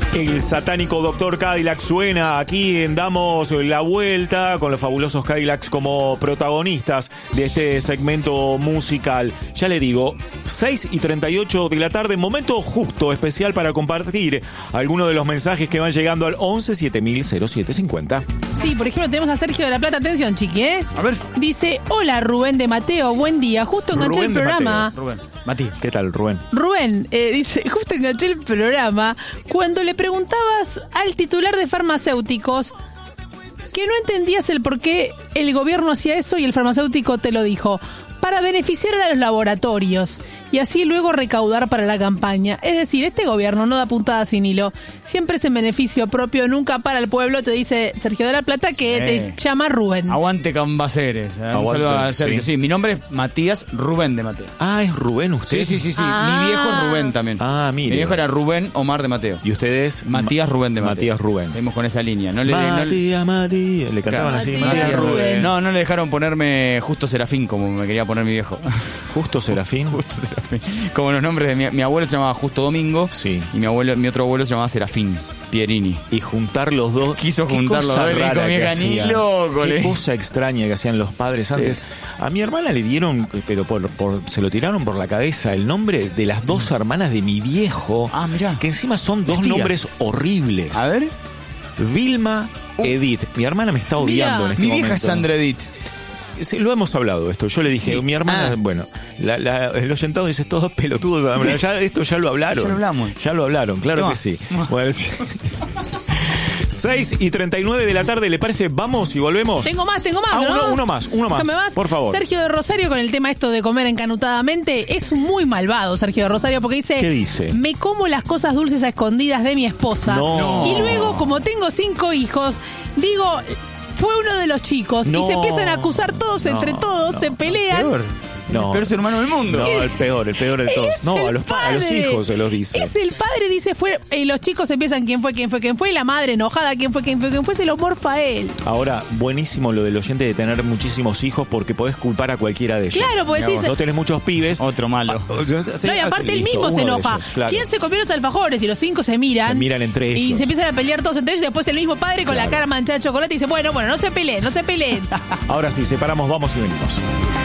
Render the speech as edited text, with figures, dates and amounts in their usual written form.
El satánico Dr. Cadillac suena aquí en Damos la Vuelta con los fabulosos Cadillacs como protagonistas de este segmento musical. Ya le digo, 6:38 de la tarde, momento justo, especial para compartir algunos de los mensajes que van llegando al 11 7000 0750. Sí, por ejemplo, tenemos a Sergio de la Plata. Atención, chiqui, ¿eh? A ver. Dice, hola Rubén de Mateo, buen día. Justo enganché el programa. Rubén, Matías. ¿Qué tal, Rubén? Rubén, dice, justo enganché el programa cuando le preguntabas al titular de farmacéuticos que no entendías el por qué el gobierno hacía eso y el farmacéutico te lo dijo. Para beneficiar a los laboratorios y así luego recaudar para la campaña. Es decir, este gobierno no da puntada sin hilo. Siempre es en beneficio propio, nunca para el pueblo, te dice Sergio de la Plata, que te llama Rubén. Aguante Cambaceres. Un saludo a Sergio. Sí, mi nombre es Matías Rubén de Mateo. Ah, ¿es Rubén usted? Sí. Mi viejo es Rubén también. Ah, mire. Mi viejo era Rubén Omar de Mateo. ¿Y ustedes? Matías Rubén de Mateo. Matías Rubén. Seguimos con esa línea. Matías. Le cantaban así. Matías Rubén. No le dejaron ponerme Justo Serafín como me quería poner mi viejo. Justo Serafín. Como los nombres de mi abuelo se llamaba Justo Domingo. Sí. Y mi otro abuelo se llamaba Serafín Pierini. Y juntar los dos. Quiso juntar los dos. Qué cosa extraña que hacían los padres antes. Sí. A mi hermana le dieron, pero se lo tiraron por la cabeza, el nombre de las dos hermanas de mi viejo. Ah, mirá. Que encima son dos nombres horribles. A ver. Vilma, Edith. Mi hermana me está odiando en este momento. Mi vieja es Sandra Edith. Sí, lo hemos hablado esto. Yo le dije, mi hermana, bueno, el oyentado dice todos pelotudos. Sí. Esto ya lo hablaron. Ya lo hablaron, claro que sí. Bueno, sí. 6:39 de la tarde, ¿le parece? Vamos y volvemos. Tengo más, ¿no? Uno más, por favor. Sergio de Rosario con el tema esto de comer encanutadamente es muy malvado, Sergio de Rosario, porque dice, ¿qué dice? Me como las cosas dulces a escondidas de mi esposa. No. Y luego, como tengo 5 hijos, digo, fue uno de los chicos. Y se empiezan a acusar todos entre todos, se pelean. El peor ser humano del mundo. No, el peor de todos. No, a los hijos se los dice. Es el padre, dice, los chicos empiezan quién fue, y la madre enojada, quién fue, se lo morfa a él. Ahora, buenísimo lo del oyente de tener muchísimos hijos porque podés culpar a cualquiera de ellos. Claro, pues decís, no tenés muchos pibes. Otro malo. No, y aparte él mismo se enoja. Ellos, claro. ¿Quién se comió los alfajores? Y los 5 se miran. Se miran entre ellos. Y se empiezan a pelear todos entre ellos. Y después el mismo padre con la cara manchada de chocolate dice, bueno, no se peleen. Ahora sí, separamos, vamos y venimos.